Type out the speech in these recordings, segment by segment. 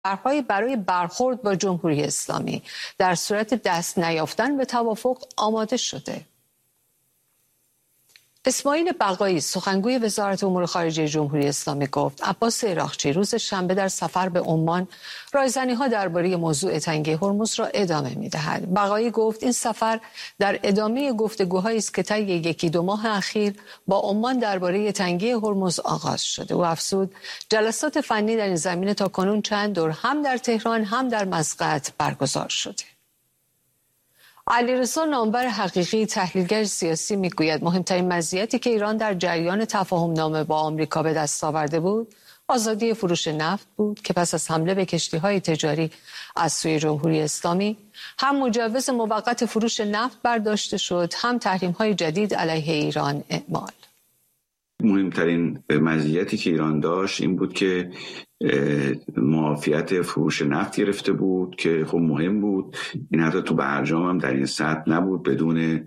طرح‌هایی برای برخورد با جمهوری اسلامی در صورت دست نیافتن به توافق آماده شده. اسماعیل بقایی سخنگوی وزارت امور خارجه جمهوری اسلامی گفت عباس عراقچی روز شنبه در سفر به عمان رایزنی‌ها درباره موضوع تنگه هرمز را ادامه می‌دهد. بقایی گفت این سفر در ادامه گفتگوهایی است که طی یکی دو ماه اخیر با عمان درباره تنگه هرمز آغاز شده. او افزود جلسات فنی در این زمینه تاکنون چند دور هم در تهران هم در مسقط برگزار شده. علیرضا نامور حقیقی تحلیلگر سیاسی میگوید مهمترین مزیتی که ایران در جریان تفاهم‌نامه با آمریکا به دست آورده بود آزادی فروش نفت بود که پس از حمله به کشتی‌های تجاری از سوی جمهوری اسلامی هم مجوز موقت فروش نفت برداشته شد هم تحریم‌های جدید علیه ایران اعمال. مهمترین مزیتی که ایران داشت این بود که معافیت فروش نفت گرفته بود که خب مهم بود. این حتی تو برجام هم در این سطح نبود بدون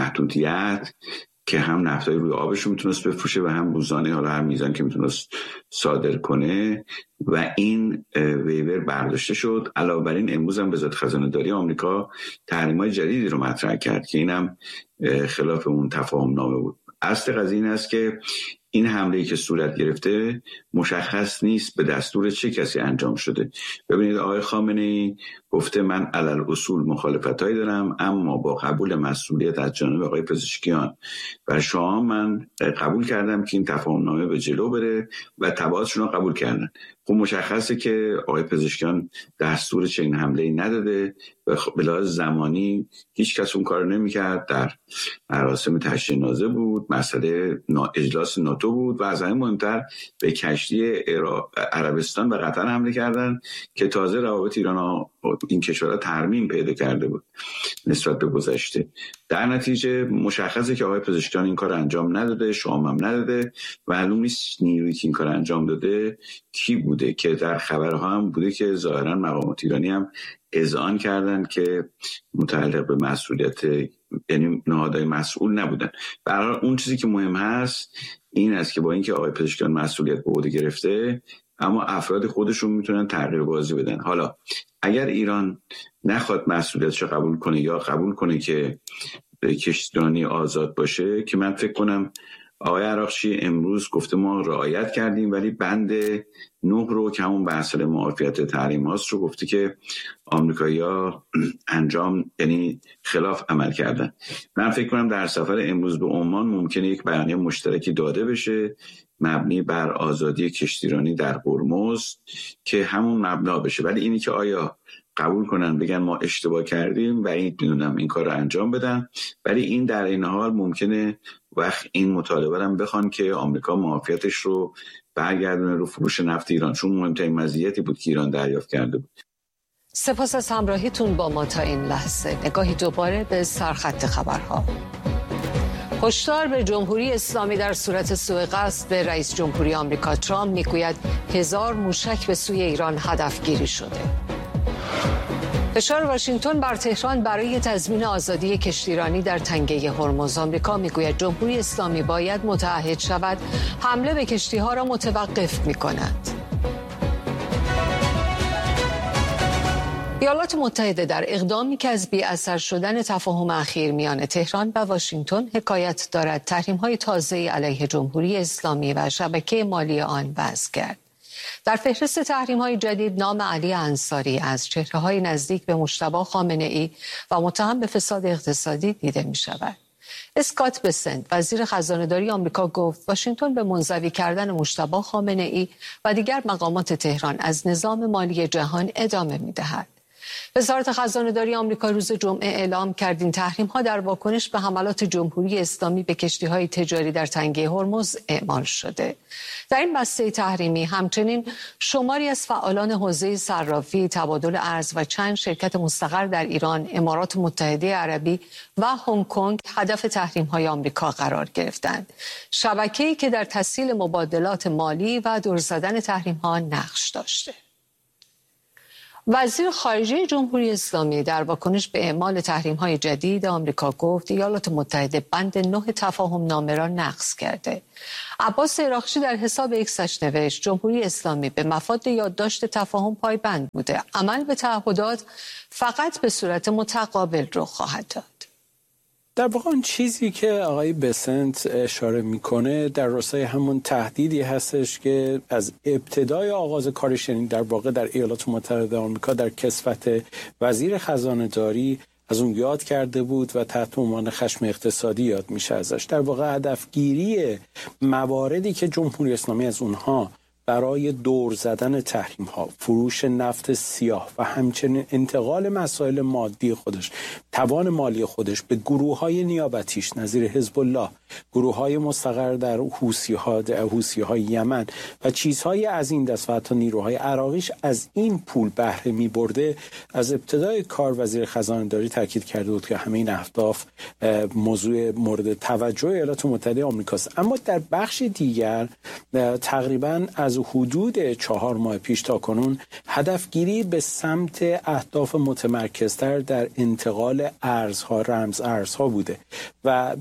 محدودیت که هم نفتای روی آبش رو میتونست بفروشه و هم روزانه حالا هر میزان که میتونست صادر کنه و این ویور برداشته شد. علاوه بر این امروز هم وزارت خزانه داری آمریکا تحریم‌های جدیدی رو مطرح کرد که اینم خلاف اون تفاهم نامه بود. اصل قضیه این است که این حمله‌ای که صورت گرفته مشخص نیست به دستور چه کسی انجام شده. ببینید آقای خامنه‌ای گفته من علل اصول مخالفتایی دارم اما با قبول مسئولیت از جانب آقای پزشکیان و شاه من قبول کردم که این تفاهم‌نامه به جلو بره و تبعاتشون رو قبول کردن. خب مشخصه که آقای پزشکیان دستور چنین حمله‌ای نداده و به لحاظ زمانی هیچ کس اون کارو نمی‌کرد. در مراسم تشییع نازه بود، مسئله اجلاس ناتو بود و از همه مهمتر به کشتی عربستان و قطر حمله کردن که تازه روابط ایران این کشورها ترمیم پیدا کرده بود نسبت به گذشته. در نتیجه مشخصه که آقای پزشکیان این کار انجام نداده، شام هم نداده، معلوم نیست نیرویی که این کار انجام داده کی بوده که در خبرها هم بوده که ظاهرا مقامات ایرانی هم اذعان کردن که متعلق به مسئولیت یعنی نهادهای مسئول نبودن. به هر حال اون چیزی که مهم هست این است که با اینکه آقای پزشکیان مسئولیت به عهده گرفته اما افراد خودشون میتونن تغییر بازی بدن. حالا اگر ایران نخواد مسئولیتش قبول کنه یا قبول کنه که کشتیرانی آزاد باشه که من فکر کنم آقای عراقچی امروز گفته ما رعایت کردیم ولی بند 9 رو که همون بحث معافیت تحریم هاست رو گفته که آمریکایی‌ها انجام یعنی خلاف عمل کردن. من فکر کنم در سفر امروز به عمان ممکنه یک بیانیه مشترکی داده بشه مبنی بر آزادی کشتیرانی در هرمز که همون مبنا بشه. ولی اینی که آیا قبول کنن بگن ما اشتباه کردیم و این میدونم این کار رو انجام بدن، ولی این در این حال ممکنه وقت این مطالبه هم بخوان که آمریکا معافیتش رو برگردونه رو فروش نفت ایران، چون مهمترین مزیتی بود که ایران دریافت کرده بود. سپاس از همراهیتون با ما تا این لحظه. نگاهی دوباره به سرخط خبرها. هشدار به جمهوری اسلامی در صورت سوء قصد به رئیس جمهوری آمریکا ترامپ میگوید 1000 موشک به سوی ایران هدفگیری شده. فشار واشنگتن بر تهران برای تضمین آزادی کشتیرانی در تنگه هرمز. آمریکا میگوید جمهوری اسلامی باید متعهد شود حمله به کشتی‌ها را متوقف می‌کند. ایالات متحده در اقدامی که از بی‌اثر شدن تفاهم اخیر میان تهران و واشنگتن حکایت دارد تحریم‌های تازه‌ای علیه جمهوری اسلامی و شبکه مالی آن وضع کرد. در فهرست تحریم‌های جدید نام علی انصاری از چهره‌های نزدیک به مجتبی خامنه‌ای و متهم به فساد اقتصادی دیده می‌شود. اسکات بسنت وزیر خزانه‌داری آمریکا گفت واشنگتن به منزوی کردن مجتبی خامنه‌ای و دیگر مقامات تهران از نظام مالی جهان ادامه می‌دهد. وزارت خزانه‌داری آمریکا روز جمعه اعلام کرد این تحریم‌ها در واکنش به حملات جمهوری اسلامی به کشتی‌های تجاری در تنگه هرمز اعمال شده. در این بسته تحریمی همچنین شماری از فعالان حوزه صرافی، تبادل ارز و چند شرکت مستقر در ایران، امارات متحده عربی و هنگ کنگ هدف تحریم‌های آمریکا قرار گرفتند. شبکه‌ای که در تسهیل مبادلات مالی و دور زدن تحریم‌ها نقش داشته. وزیر خارجه جمهوری اسلامی در واکنش به اعمال تحریم‌های جدید آمریکا گفت ایالات متحده بند 9 تفاهم نامه را نقض کرده. عباس عراقچی در حساب ایکسش نوشت جمهوری اسلامی به مفاد یادداشت تفاهم پایبند بوده. عمل به تعهدات فقط به صورت متقابل رخ خواهد داد. در واقع اون چیزی که آقای بسنت اشاره میکنه در راستای همون تهدیدی هستش که از ابتدای آغاز کارش، یعنی در واقع در ایالات متحده آمریکا در کسوت وزیر خزانه داری از اون یاد کرده بود و تحت عنوان خشم اقتصادی یاد میشه ازش. در واقع هدفگیری مواردی که جمهوری اسلامی از اونها برای دور زدن تحریم ها، فروش نفت سیاه و همچنین انتقال مسائل مادی خودش، توان مالی خودش به گروه های نیابتیش نظیر حزب الله، گروه های مستقر در حوثی های یمن و چیزهای از این دست و حتی نیروهای عراقیش از این پول بهره می برده، از ابتدای کار وزیر خزانه داری تاکید کرده بود که همه این اهداف موضوع مورد توجه ایالات متحده آمریکاست. اما در بخش دیگر تقریبا از حدود 4 ماه پیش تا کنون هدفگیری به سمت اهداف متمرکزتر در انتقال ارزها، رمز ارزها بوده و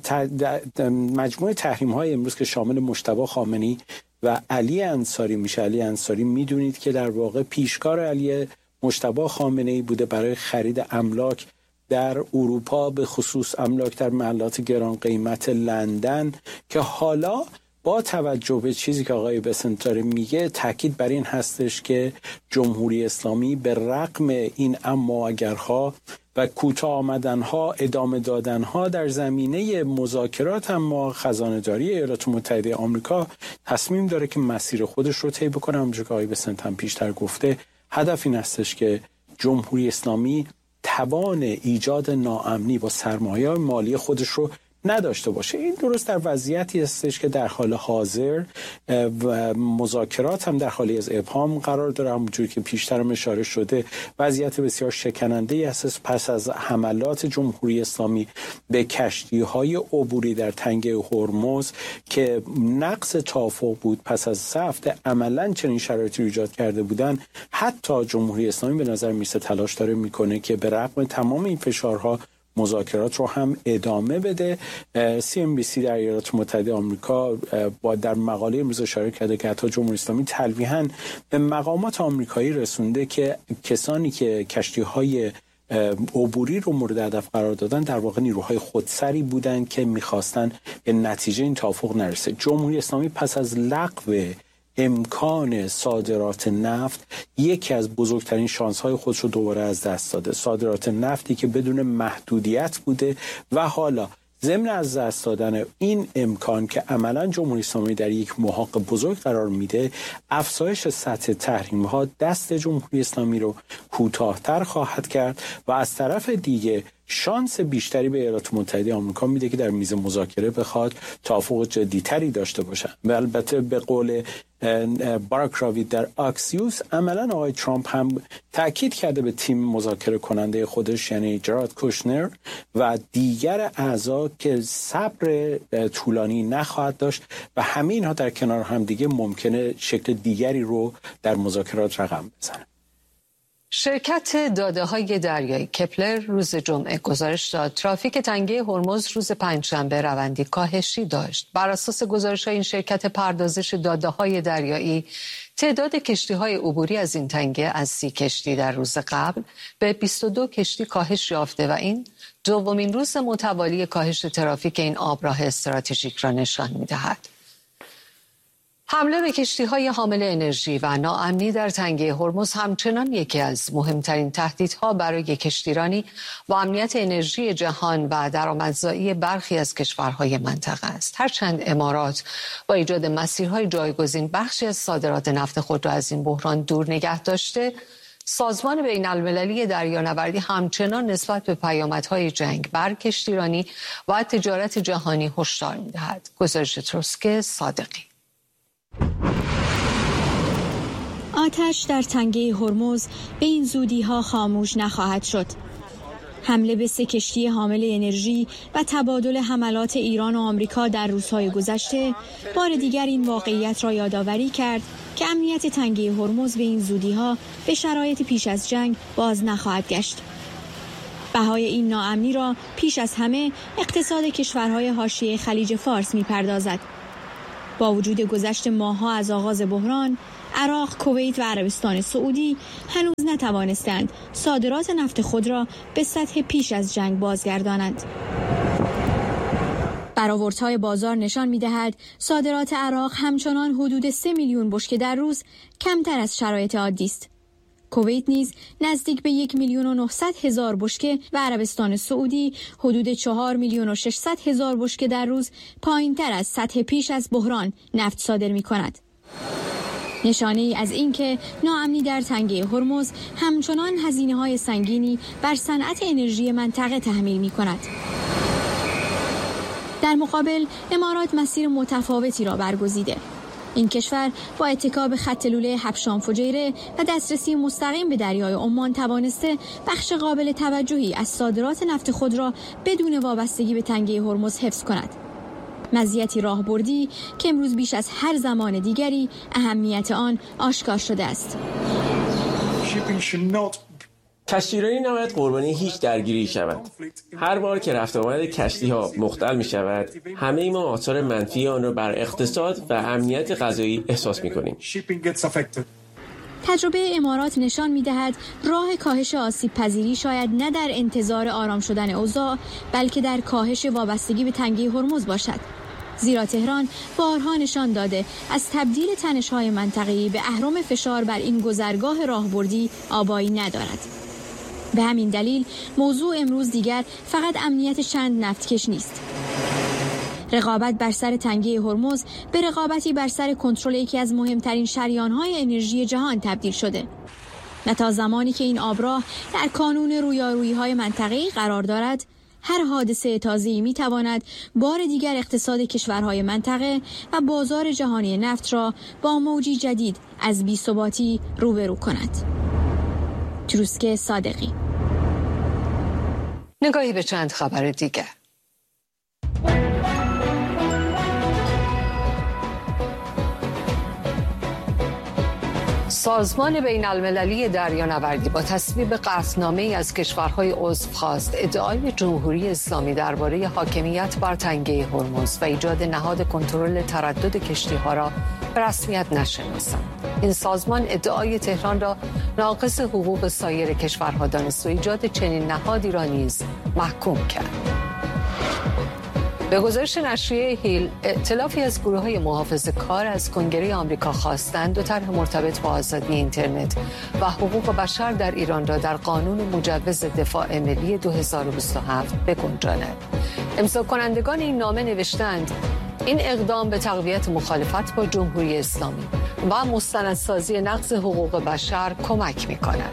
مجموعه تحریم‌های امروز که شامل مجتبی خامنه‌ای و علی انصاری میشه. علی انصاری میدونید که در واقع پیشکار علی مجتبی خامنه‌ای بوده برای خرید املاک در اروپا، به خصوص املاک در محلات گران قیمت لندن، که حالا با توجه به چیزی که آقای بسنت داره میگه تاکید بر این هستش که جمهوری اسلامی به رغم این اما اگرها و کوتاه آمدنها، ادامه دادنها در زمینه مذاکرات اما خزانه داری ایالات متحده آمریکا تصمیم داره که مسیر خودش رو طی بکنه. همونجور که آقای بسنت هم پیشتر گفته هدف این هستش که جمهوری اسلامی توان ایجاد ناامنی با سرمایه مالی خودش رو نداشته باشه. این درست در وضعیتی هستش که در حال حاضر و مذاکرات هم در حالی از ابهام قرار داره. همونجوری که پیشتر هم اشاره شده وضعیت بسیار شکننده هست پس از حملات جمهوری اسلامی به کشتی‌های عبوری در تنگه هرمز که نقض توافق بود. پس از 3 هفته عملاً چنین شرایطی ایجاد کرده بودن، حتی جمهوری اسلامی به نظر میسه تلاش داره میکنه که به رغم تمام این فشارها مذاکرات رو هم ادامه بده. CNBC در ایالات متحده آمریکا با در مقاله امروز اشاره کرده که حتی جمهوری اسلامی تلویحاً به مقامات آمریکایی رسونده که کسانی که کشتی‌های عبوری رو مورد هدف قرار دادن در واقع نیروهای خودسری بودند که می‌خواستن به نتیجه این توافق نرسه. جمهوری اسلامی پس از لغو امکان صادرات نفت یکی از بزرگترین شانس‌های خودش رو دوباره از دست داده. صادرات نفتی که بدون محدودیت بوده و حالا ضمن از دست دادن این امکان که عملاً جمهوری اسلامی در یک محاق بزرگ قرار میده، افزایش سطح تحریم‌ها دست جمهوری اسلامی رو کوتاه‌تر خواهد کرد و از طرف دیگه شانس بیشتری به ایالات متحده آمریکا میده که در میز مذاکره بخواد توافق جدی‌تری داشته باشه. و البته به قول باراک راوید در آکسیوس، عملاً آقای ترامپ هم تاکید کرده به تیم مذاکره کننده خودش یعنی جارد کوشنر و دیگر اعضا که صبر طولانی نخواهد داشت و همه اینها در کنار هم دیگه ممکنه شکل دیگری رو در مذاکرات رقم بزنه. شرکت داده‌های دریایی کپلر روز جمعه گزارش داد ترافیک تنگه هرمز روز پنجشنبه روندی کاهشی داشت. بر اساس گزارش‌های این شرکت پردازش داده‌های دریایی، تعداد کشتی‌های عبوری از این تنگه از 30 کشتی در روز قبل به 22 کشتی کاهش یافته و این دومین روز متوالی کاهش ترافیک این آبراه استراتژیک را نشان می‌دهد. حمله به کشتی‌های حامل انرژی و ناامنی در تنگه هرمز همچنان یکی از مهمترین تهدیدها برای کشتیرانی و امنیت انرژی جهان و درآمدزایی برخی از کشورهای منطقه است. هرچند امارات با ایجاد مسیرهای جایگزین بخشی از صادرات نفت خود را از این بحران دور نگه داشته، سازمان بین‌المللی دریانوردی همچنان نسبت به پیامدهای جنگ بر کشتیرانی و تجارت جهانی هشدار می‌دهد. گزارش تروسک صادقی. آتش در تنگه هرمز به این زودی‌ها خاموش نخواهد شد. حمله به 3 کشتی حامل انرژی و تبادل حملات ایران و آمریکا در روزهای گذشته بار دیگر این واقعیت را یادآوری کرد که امنیت تنگه هرمز به این زودی‌ها به شرایط پیش از جنگ باز نخواهد گشت. بهای این ناامنی را پیش از همه اقتصاد کشورهای حاشیه خلیج فارس می‌پردازد. با وجود گذشت ماه‌ها از آغاز بحران، عراق، کویت و عربستان سعودی هنوز نتوانستند صادرات نفت خود را به سطح پیش از جنگ بازگردانند. برآوردهای بازار نشان می‌دهد صادرات عراق همچنان حدود 3 میلیون بشکه در روز کمتر از شرایط عادی است. کویت نیز نزدیک به 1,900,000 بشکه و عربستان سعودی حدود 4,600,000 بشکه در روز پایین‌تر از سطح پیش از بحران نفت صادر می‌کند. نشانه‌ای از اینکه ناامنی در تنگه هرمز همچنان هزینه‌های سنگینی بر صنعت انرژی منطقه تحمیل می‌کند. در مقابل امارات مسیر متفاوتی را برگزیده. این کشور با اتکا به خط لوله حبشان فجیره و دسترسی مستقیم به دریای عمان توانسته بخش قابل توجهی از صادرات نفت خود را بدون وابستگی به تنگه هرمز حفظ کند. مزیتی راهبردی که امروز بیش از هر زمان دیگری اهمیت آن آشکار شده است. کشتیرانی نباید قربانی هیچ درگیری شود. هر بار که رفت آمد کشتی‌ها مختل می شود، همه ما آثار منفی آن را بر اقتصاد و امنیت غذایی احساس می کنیم. تجربه امارات نشان می دهد راه کاهش آسیب پذیری شاید نه در انتظار آرام شدن اوضاع، بلکه در کاهش وابستگی به تنگه هرمز باشد. زیرا تهران بارها نشان داده از تبدیل تنش‌های منطقه‌ای به اهرم فشار بر این گذرگاه راهبردی آبایی ندارد. به همین دلیل موضوع امروز دیگر فقط امنیت چند نفتکش نیست. رقابت بر سر تنگه هرمز به رقابتی بر سر کنترل یکی از مهمترین شریان‌های انرژی جهان تبدیل شده. و تا زمانی که این آبراه در کانون رویارویی‌های منطقه‌ای قرار دارد، هر حادثه تازه‌ای می‌تواند بار دیگر اقتصاد کشورهای منطقه و بازار جهانی نفت را با موجی جدید از بی‌ثباتی روبرو کند. چروسکه صادقی. نگاهی به چند خبر دیگر. سازمان بین المللی دریانوردی با تصویب قطعنامه‌ای از کشورهای عضو خواست ادعای جمهوری اسلامی درباره حاکمیت بر تنگه هرمز و ایجاد نهاد کنترل تردد کشتی‌ها را به رسمیت نشناسند. این سازمان ادعای تهران را ناقض حقوق سایر کشورها دانست و ایجاد چنین نهادی را نیز محکوم کرد. به گزارش نشریه هیل، ائتلافی از گروه‌های محافظه‌کار از کنگره آمریکا خواستند دو طرح مرتبط با آزادی اینترنت و حقوق بشر در ایران را در قانون مجوز دفاع ملی 2027 بگنجاند. امضا کنندگان این نامه نوشتند این اقدام به تقویت مخالفت با جمهوری اسلامی و مستندسازی نقض حقوق بشر کمک می‌کند.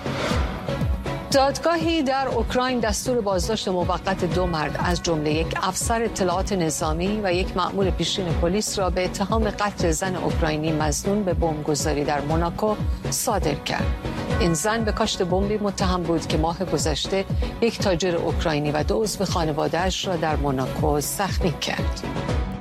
دادگاهی در اوکراین دستور بازداشت موقت 2 مرد از جمله یک افسر اطلاعات نظامی و یک مأمور پیشین پلیس را به اتهام قتل زن اوکراینی مظنون به بمبگذاری در موناکو صادر کرد. این زن به کاشت بمبی متهم بود که ماه گذشته یک تاجر اوکراینی و 2 عضو خانواده‌اش را در موناکو زخمی کرد.